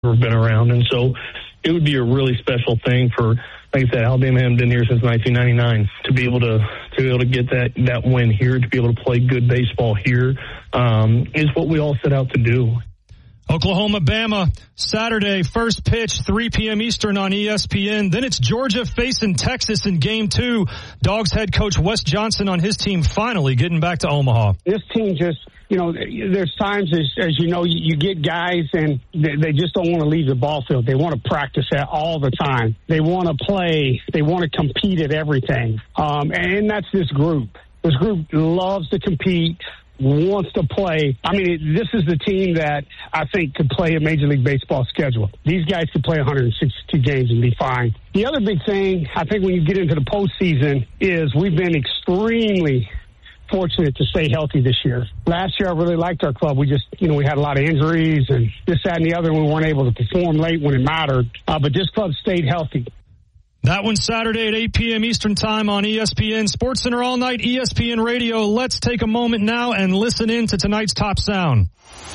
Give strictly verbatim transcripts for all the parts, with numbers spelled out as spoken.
ever been around. And so it would be a really special thing for, like I said, Alabama hadn't been here since nineteen ninety-nine. To be able to to be able to get that, that win here, to be able to play good baseball here, um, is what we all set out to do. Oklahoma, Bama, Saturday, first pitch, three p.m. Eastern on E S P N. Then it's Georgia facing Texas in game two. Dogs head coach Wes Johnson on his team finally getting back to Omaha. This team just, you know, there's times, as, as you know, you, you get guys and they, they just don't want to leave the ball field. They want to practice that all the time. They want to play. They want to compete at everything. Um, and that's this group. This group loves to compete, wants to play. I mean, this is the team that I think could play a Major League Baseball schedule. These guys could play one hundred sixty-two games and be fine. The other big thing, I think, when you get into the postseason is we've been extremely fortunate to stay healthy this year. Last year, I really liked our club. We just, you know, we had a lot of injuries and this, that, and the other, and we weren't able to perform late when it mattered. Uh, but this club stayed healthy. That one's Saturday at eight p.m. Eastern Time on E S P N. Sports Center all night, E S P N Radio. Let's take a moment now and listen in to tonight's top sound.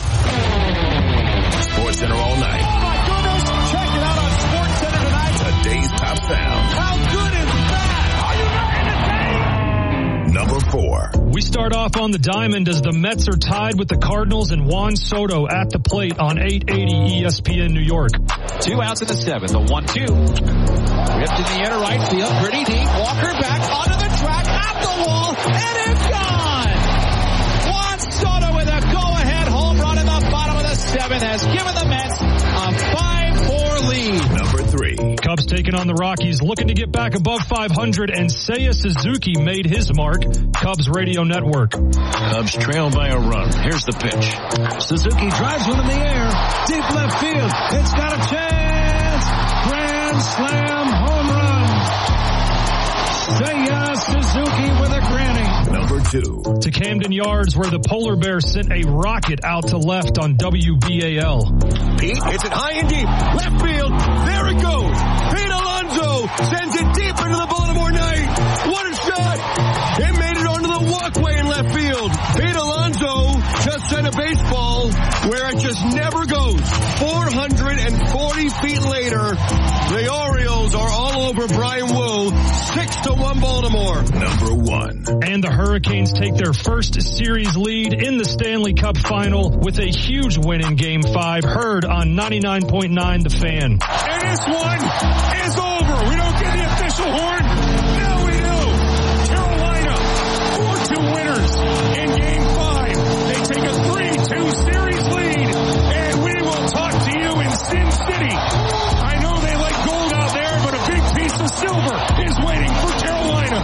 Sports Center all night. Oh, my goodness. Check it out on Sports Center tonight. Today's top sound. How good is that? Are you ready to take? Number four. We start off on the diamond as the Mets are tied with the Cardinals and Juan Soto at the plate on eight eighty E S P N New York. Two outs in the seventh. The one two. Ripped in the air to right field. Pretty deep. Walker back onto the track. At the wall. And it's gone. Juan Soto with a go-ahead home run in the bottom of the seventh has given the Mets a five four lead. Number three. Cubs taking on the Rockies, looking to get back above five hundred, and Seiya Suzuki made his mark. Cubs Radio Network. Cubs trail by a run. Here's the pitch. Suzuki drives one in the air. Deep left field. It's got a chance. Grand slam home run. Seiya Suzuki with a granny. Number two. To Camden Yards, where the Polar Bears sent a rocket out to left on W B A L. Pete hits it high and deep. Left field. There it goes. Pete Alonso sends it deep into the Baltimore night. What a shot. It made it onto the walkway in left field. Pete Alonso just sent a baseball where it just never goes. four hundred forty feet later, the Orioles are all over Brian Wu. Six to one Baltimore. Number one. And the Hurricanes take their first series lead in the Stanley Cup final with a huge win in Game five, heard on ninety-nine point nine The Fan. And this one is over. We don't get the official horn. Now we do. Carolina, four two winners in Game five. They take a three two series lead. And we will talk to you in Sin City. I know they like gold out there, but a big piece of silver is waiting for Carolina.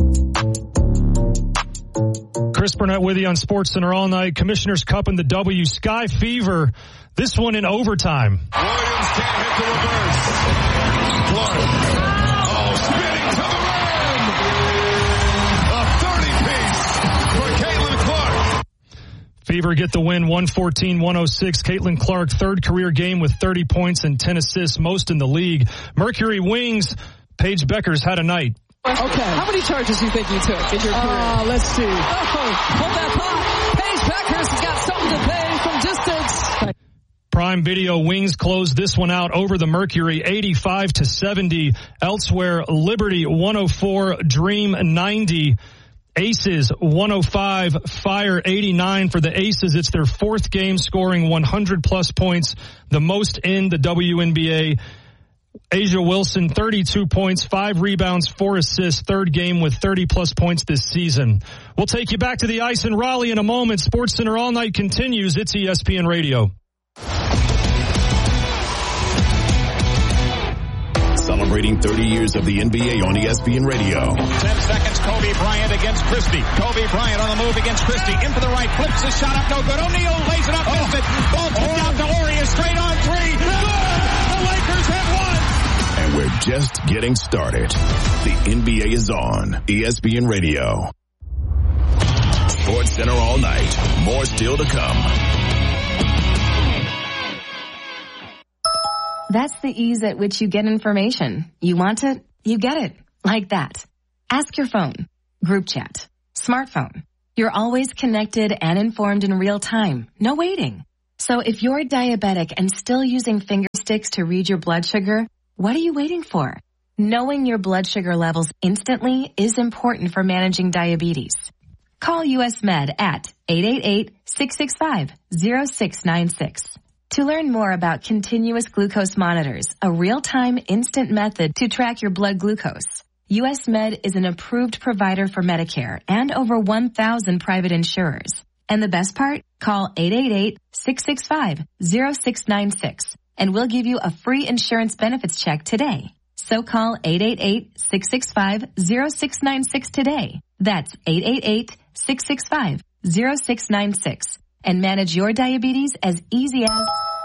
Chris Burnett with you on Sports Center all night. Commissioner's Cup in the W. Sky Fever. This one in overtime. Williams can't hit the reverse. Clark. Oh, spinning to the rim. A thirty piece for Caitlin Clark. Fever get the win, one fourteen one oh six. Caitlin Clark, third career game with thirty points and ten assists, most in the league. Mercury Wings, Paige Beckers had a night. Okay. How many charges do you think you took in your career? Uh, let's see. Oh, hold that thought. Paige Beckers has got something to pay from distance. Prime Video Wings closed this one out over the Mercury, eighty-five to seventy. Elsewhere, Liberty one oh four, Dream ninety. Aces one oh five, Fire eighty-nine for the Aces. It's their fourth game scoring one hundred plus points, the most in the W N B A. Asia Wilson, thirty-two points, five rebounds, four assists, third game with thirty plus points this season. We'll take you back to the ice in Raleigh in a moment. Sports Center all night continues. It's E S P N Radio. Celebrating thirty years of the N B A on E S P N Radio. Ten seconds, Kobe Bryant against Christie. Kobe Bryant on the move against Christie. In for the right, flips his shot up, no good. O'Neal lays it up, oh. missed it. Ball tipped oh. out to Ori, straight on three. Good! The Lakers have won! And we're just getting started. The N B A is on E S P N Radio. Sports Center all night. More still to come. That's the ease at which you get information. You want it, you get it. Like that. Ask your phone. Group chat. Smartphone. You're always connected and informed in real time. No waiting. So if you're diabetic and still using finger sticks to read your blood sugar, what are you waiting for? Knowing your blood sugar levels instantly is important for managing diabetes. Call U S Med at eight eight eight, six six five, zero six nine six. To learn more about continuous glucose monitors, a real-time instant method to track your blood glucose, U S Med is an approved provider for Medicare and over one thousand private insurers. And the best part? Call eight eight eight, six six five, zero six nine six and we'll give you a free insurance benefits check today. So call eight eight eight, six six five, zero six nine six today. That's eight eight eight, six six five, zero six nine six and manage your diabetes as easy as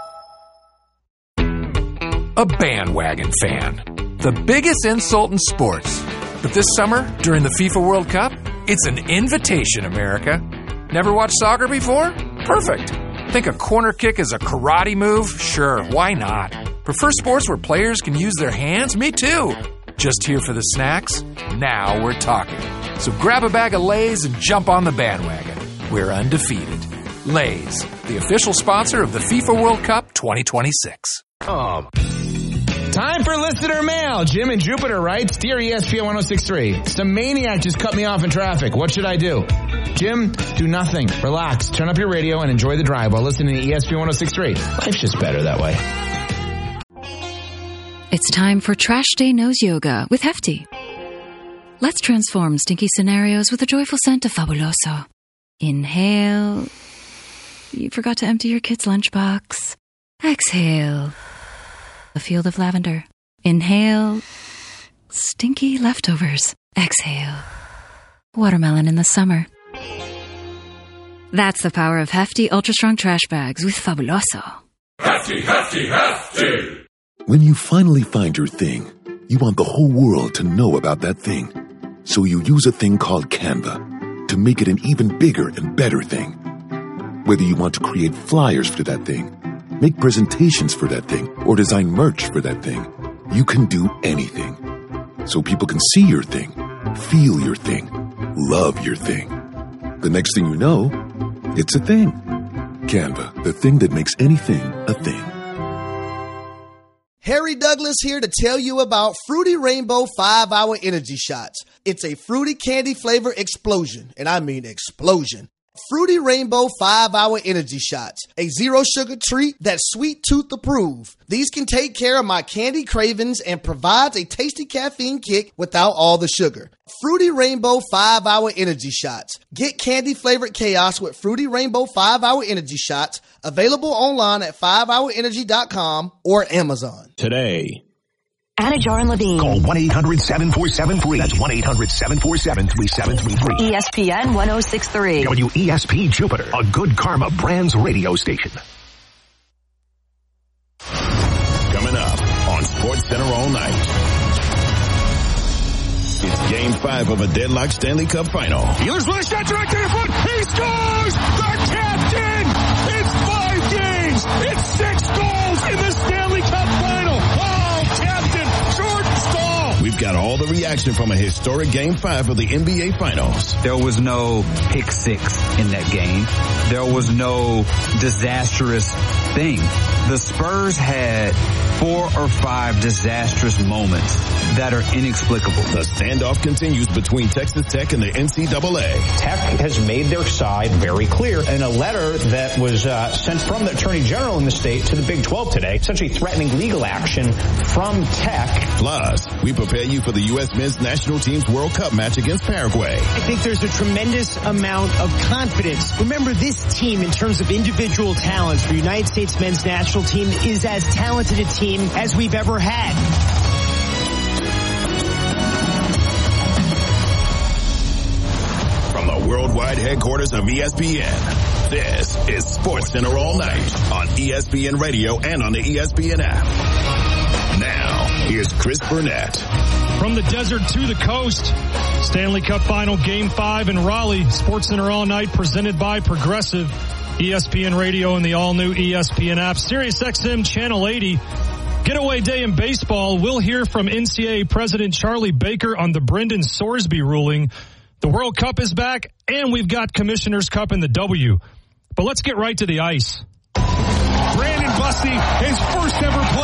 a bandwagon fan. The biggest insult in sports. But this summer, during the FIFA World Cup, it's an invitation, America. Never watched soccer before? Perfect. Think a corner kick is a karate move? Sure, why not? Prefer sports where players can use their hands? Me too. Just here for the snacks? Now we're talking. So grab a bag of Lay's and jump on the bandwagon. We're undefeated. Lay's, the official sponsor of the FIFA World Cup twenty twenty-six. Oh. Time for listener mail. Jim in Jupiter writes, Dear E S P N one oh six point three, some maniac just cut me off in traffic. What should I do? Jim, do nothing. Relax. Turn up your radio and enjoy the drive while listening to E S P N one oh six point three. Life's just better that way. It's time for Trash Day Nose Yoga with Hefty. Let's transform stinky scenarios with a joyful scent of Fabuloso. Inhale. You forgot to empty your kid's lunchbox. Exhale. A field of lavender. Inhale. Stinky leftovers. Exhale. Watermelon in the summer. That's the power of Hefty Ultra Strong Trash Bags with Fabuloso. Hefty, Hefty, Hefty! When you finally find your thing, you want the whole world to know about that thing. So you use a thing called Canva to make it an even bigger and better thing. Whether you want to create flyers for that thing, make presentations for that thing, or design merch for that thing, you can do anything. So people can see your thing, feel your thing, love your thing. The next thing you know, it's a thing. Canva, the thing that makes anything a thing. Harry Douglas here to tell you about Fruity Rainbow five hour Energy Shots. It's a fruity candy flavor explosion, and I mean explosion. Fruity Rainbow five hour Energy Shots, a zero sugar treat that's sweet tooth approved. These can take care of my candy cravings and provides a tasty caffeine kick without all the sugar. Fruity Rainbow five hour Energy Shots. Get candy flavored chaos with Fruity Rainbow five hour Energy Shots, available online at five hour energy dot com or Amazon. Today. Anna Jar and Levine. Call one eight hundred seven four seven three. That's one eight hundred seven four seven three seven three three. E S P N one oh six point three. W E S P Jupiter, a Good Karma Brands radio station. Coming up on SportsCenter all night. It's game five of a deadlock Stanley Cup final. Steelers with a shot directly in front. He scores! The captain! It's five games! It's six goals in the Stanley Cup final! Oh, Captain Jordan Staal! We've got all the reaction from a historic game five of the N B A Finals. There was no pick six in that game. There was no disastrous thing. The Spurs had four or five disastrous moments that are inexplicable. The standoff continues between Texas Tech and the N C double A. Tech has made their side very clear in a letter that was uh, sent from the Attorney General in the state to the Big twelve today, essentially threatening legal action from Tech. Plus, we prepare you for the U S men's national team's World Cup match against Paraguay. I think there's a tremendous amount of confidence. Remember, this team, in terms of individual talents, the United States men's national team is as talented a team as we've ever had. From the worldwide headquarters of E S P N, this is SportsCenter All Night on E S P N Radio and on the E S P N app. Now, here's Chris Burnett. From the desert to the coast, Stanley Cup Final Game five in Raleigh. SportsCenter All Night presented by Progressive. E S P N Radio and the all-new E S P N app. Sirius X M Channel eighty. Getaway day in baseball. We'll hear from N C double A President Charlie Baker on the Brendan Sorsby ruling. The World Cup is back, and we've got Commissioner's Cup in the W. But let's get right to the ice. Messi his first ever play.